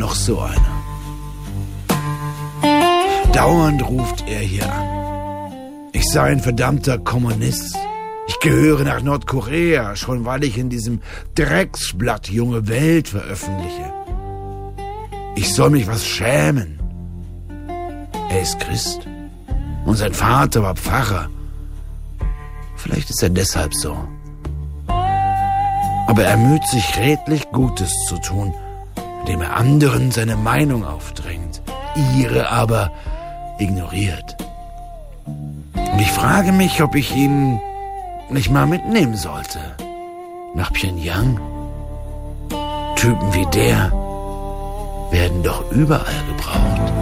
noch so einer. Dauernd ruft er hier an. Ich sei ein verdammter Kommunist. Ich gehöre nach Nordkorea, schon weil ich in diesem Drecksblatt Junge Welt veröffentliche. Ich soll mich was schämen. Er ist Christ und sein Vater war Pfarrer. Vielleicht ist er deshalb so. Aber er müht sich redlich Gutes zu tun, indem er anderen seine Meinung aufdrängt, ihre aber ignoriert. Und ich frage mich, ob ich ihn nicht mal mitnehmen sollte. Nach Pyongyang. Typen wie der werden doch überall gebraucht.